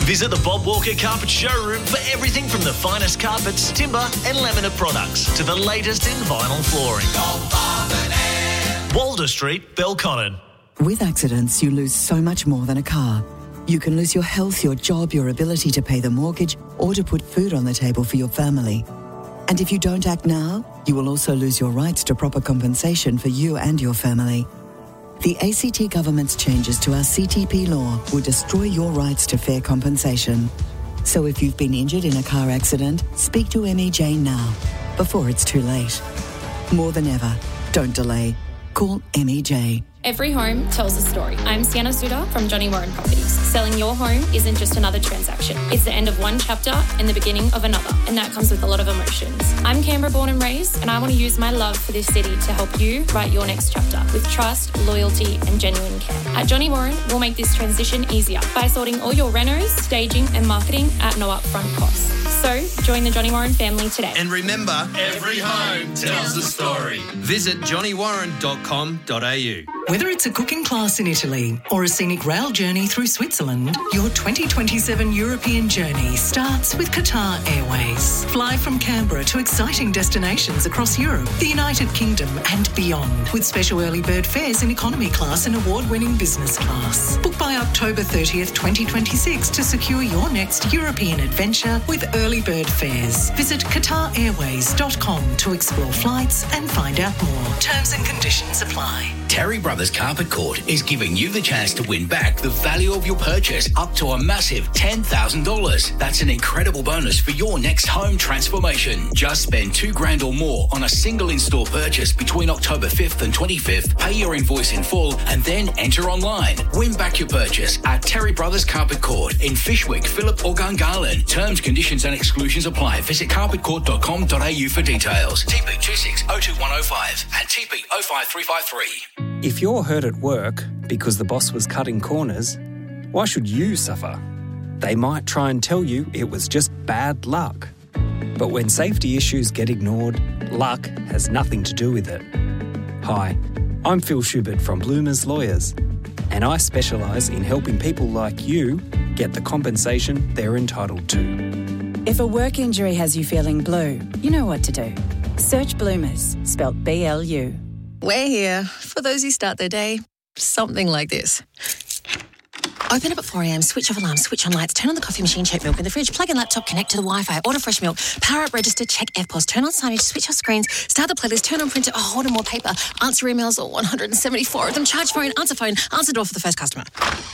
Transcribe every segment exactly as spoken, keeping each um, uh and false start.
Visit the Bob Walker Carpet Showroom for everything from the finest carpets, timber and laminate products to the latest in vinyl flooring. Walder Street, Belconnen. With accidents, you lose so much more than a car. You can lose your health, your job, your ability to pay the mortgage or to put food on the table for your family. And if you don't act now, you will also lose your rights to proper compensation for you and your family. The A C T government's changes to our C T P law will destroy your rights to fair compensation. So if you've been injured in a car accident, speak to M E J now, before it's too late. More than ever, don't delay. Call M E J. Every home tells a story. I'm Sienna Suda from Johnny Warren Properties. Selling your home isn't just another transaction. It's the end of one chapter and the beginning of another, and that comes with a lot of emotions. I'm Canberra born and raised, and I want to use my love for this city to help you write your next chapter with trust, loyalty, and genuine care. At Johnny Warren, we'll make this transition easier by sorting all your renos, staging, and marketing at no upfront cost. So, join the Johnny Warren family today. And remember, every home tells a story. Visit johnny warren dot com dot a u. Whether it's a cooking class in Italy or a scenic rail journey through Switzerland, your twenty twenty-seven European journey starts with Qatar Airways. Fly from Canberra to exciting destinations across Europe, the United Kingdom and beyond, with special early bird fares in economy class and award-winning business class. Book by October thirtieth, twenty twenty-six to secure your next European adventure with early bird fares. Visit qatar airways dot com to explore flights and find out more. Terms and conditions apply. Terry Brothers Carpet Court is giving you the chance to win back the value of your purchase up to a massive ten thousand dollars. That's an incredible bonus for your next home transformation. Just spend two grand or more on a single in-store purchase between October fifth and twenty-fifth. Pay your invoice in full and then enter online. Win back your purchase at Terry Brothers Carpet Court in Fishwick, Phillip or Gungahlin. Terms, conditions and exclusions apply. Visit carpet court dot com dot a u for details. T P two six oh two one oh five and T P oh five three five three. If you're hurt at work because the boss was cutting corners, why should you suffer? They might try and tell you it was just bad luck. But when safety issues get ignored, luck has nothing to do with it. Hi, I'm Phil Schubert from Bloomers Lawyers, and I specialise in helping people like you get the compensation they're entitled to. If a work injury has you feeling blue, you know what to do. Search Bloomers, spelt B L U. We're here for those who start their day something like this. Open up at four a.m, switch off alarm, switch on lights, turn on the coffee machine, check milk in the fridge, plug in laptop, connect to the Wi-Fi, order fresh milk, power up register, check F P O S, turn on signage, switch off screens, start the playlist, turn on printer, oh, order more paper, answer emails, or one hundred seventy-four of them, charge phone, answer phone, answer door for the first customer.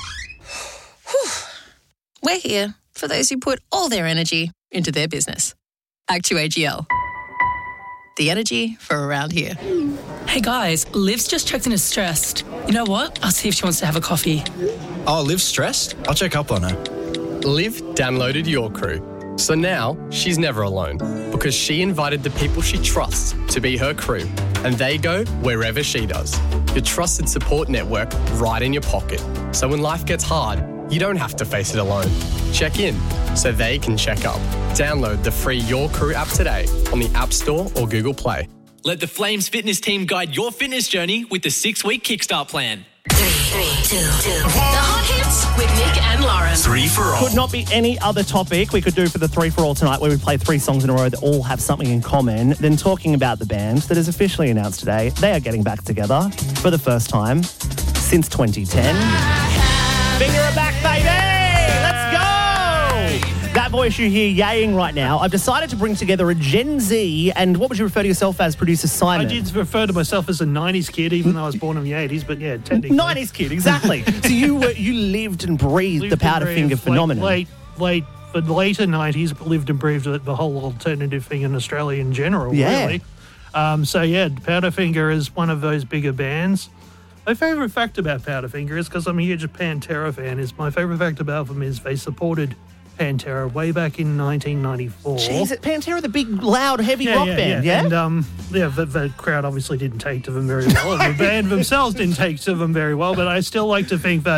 We're here for those who put all their energy into their business. Act two A G L. The energy for around here. Hey guys, Liv's just checked in as stressed. You know what? I'll see if she wants to have a coffee. Oh, Liv's stressed? I'll check up on her. Liv downloaded Your Crew. So now she's never alone because she invited the people she trusts to be her crew, and they go wherever she does. Your trusted support network right in your pocket. So when life gets hard, you don't have to face it alone. Check in so they can check up. Download the free Your Crew app today on the App Store or Google Play. Let the Flames fitness team guide your fitness journey with the six-week Kickstart plan. Three, three, two, two. The hot hits with Nick and Lauren. Three for all. Could not be any other topic we could do for the three for all tonight, where we play three songs in a row that all have something in common, than talking about the band that is officially announced today. They are getting back together for the first time since twenty ten. Finger it back, baby! Let's go! That voice you hear yaying right now, I've decided to bring together a Gen Z, and what would you refer to yourself as, producer Simon? I did refer to myself as a nineties kid, even though I was born in the eighties, but yeah, technically. nineties kid, exactly. So you were, you lived and breathed lived the Powderfinger phenomenon. Late, late, but later nineties, but lived and breathed the whole alternative thing in Australia in general, yeah. really. Um, so yeah, Powderfinger is one of those bigger bands. My favourite fact about Powderfinger is, because I'm a huge Pantera fan, is my favourite fact about them is they supported Pantera way back in nineteen ninety-four. Jeez, Pantera, the big, loud, heavy yeah, rock yeah, band, yeah? yeah? And um, yeah, the, the crowd obviously didn't take to them very well, and the band themselves didn't take to them very well, but I still like to think that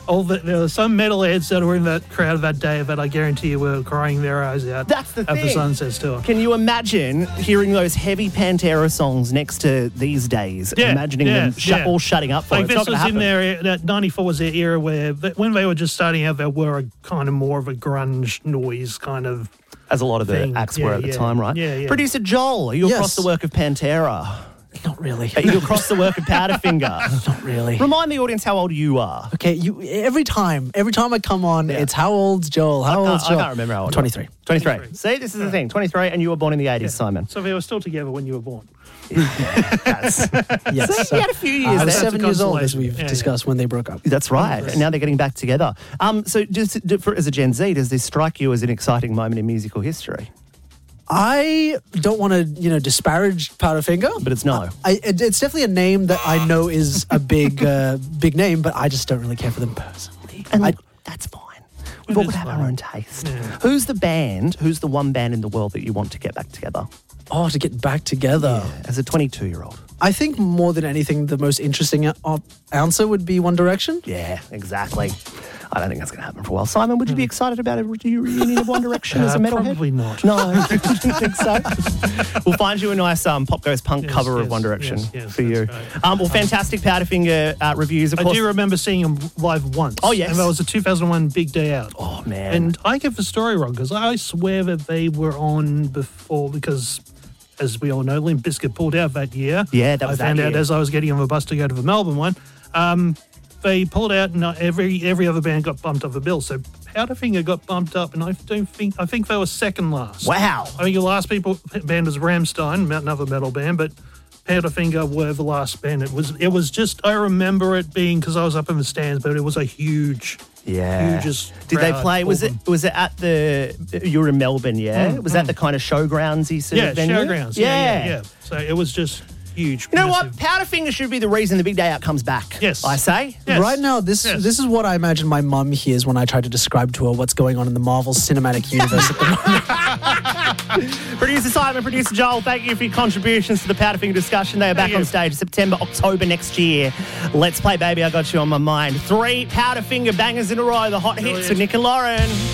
all the, there were some metalheads that were in that crowd that day that I guarantee you were crying their eyes out. That's the at thing. the Sunsets tour. Can you imagine hearing those heavy Pantera songs next to these days? Yeah, imagining yeah, them shut, yeah. all shutting up for like it. It's this not was gonna in happen. their that ninety-four was their era where they, when they were just starting out, they were a kind of more of a grunge noise kind of. As a lot of the thing. acts Yeah, were at the yeah. time, right? Yeah, yeah. Producer Joel, are you Yes. across the work of Pantera? Not really. Are you across the work of Powderfinger? Not really. Remind the audience how old you are. Okay, you every time, every time I come on, it's how old's Joel? How I can't- old's I Joel? can't remember how old you are. twenty-three. twenty-three. See, this is the thing. twenty-three, and you were born in the eighties, Simon. So they were still together when you were born. That's, Yes. See, you had a few years I was there. seven years old, as consolation. we've Yeah, yeah. discussed, when they broke up. That's right. And now they're getting back together. Um, so, does, do- for, as a Gen Z, does this strike you as an exciting moment in musical history? I don't want to, you know, disparage Powderfinger, But it's no. I, it, it's definitely a name that I know is a big, uh, big name, but I just don't really care for them personally. And I, look, that's fine. We've all got to have our own taste. Who's the band, who's the one band in the world that you want to get back together? oh, to get back together. As a twenty-two-year-old. I think more than anything, the most interesting uh, answer would be One Direction. Yeah, exactly. I don't think that's going to happen for a while. Simon, would you be excited about a re- reunion of One Direction as a Uh, metalhead? Probably not. No, I didn't think so. We'll find you a nice um, Pop Goes Punk Yes, cover of yes, One Direction yes, yes, for you. that's Um, well, fantastic Powderfinger uh, reviews, of I course. do remember seeing them live once. Oh, yes. And that was a two thousand one Big Day Out. Oh, man. And I get the story wrong because I swear that they were on before because, as we all know, Limp Bizkit pulled out that year. Yeah, that was I found that out year. as I was getting on the bus to go to the Melbourne one. Um, they pulled out and every every other band got bumped off the bill. So Powderfinger got bumped up and I don't think, I think they were second last. Wow. I think the last people band was Rammstein, another metal band, but Powderfinger were the last band. It was it was just, I remember it being, because I was up in the stands, but it was a huge, Yeah. hugest Did they crowd play? for Was it them. was it at the? You were in Melbourne, yeah. Mm, was that mm. the kind of showgroundsy sort Yeah, of venue? showgrounds. Yeah. Yeah, yeah, So it was just huge. You know massive. what? Powderfinger should be the reason the Big Day Out comes back. Yes. I say. Yes. Right now, this Yes. this is what I imagine my mum hears when I try to describe to her what's going on in the Marvel Cinematic Universe at the moment. Producer Simon, producer Joel, thank you for your contributions to the Powderfinger discussion. They are back Thank on you. stage September, October next year. Let's play Baby I Got You on My Mind. Three Powderfinger bangers in a row, the hot hits with Nick and Lauren.